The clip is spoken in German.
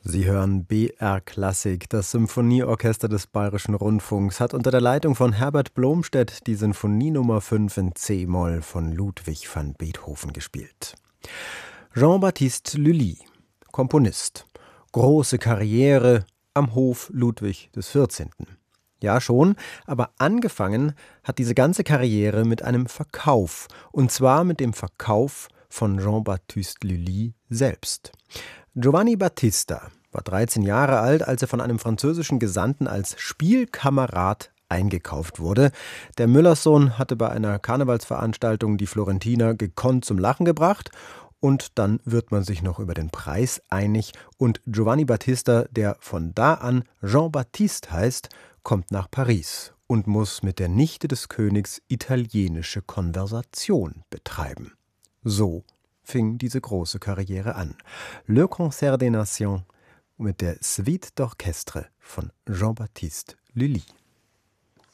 Sie hören BR Klassik. Das Symphonieorchester des Bayerischen Rundfunks hat unter der Leitung von Herbert Blomstedt die Sinfonie Nummer 5 in C-Moll von Ludwig van Beethoven gespielt. Jean-Baptiste Lully, Komponist. Große Karriere am Hof Ludwig XIV. Ja schon, aber angefangen hat diese ganze Karriere mit einem Verkauf. Und zwar mit dem Verkauf von Jean-Baptiste Lully selbst. Giovanni Battista war 13 Jahre alt, als er von einem französischen Gesandten als Spielkamerad eingekauft wurde. Der Müllerssohn hatte bei einer Karnevalsveranstaltung die Florentiner gekonnt zum Lachen gebracht und dann wird man sich noch über den Preis einig und Giovanni Battista, der von da an Jean-Baptiste heißt, kommt nach Paris und muss mit der Nichte des Königs italienische Konversation betreiben. So fing diese große Karriere an. Le Concert des Nations mit der Suite d'Orchestre von Jean-Baptiste Lully.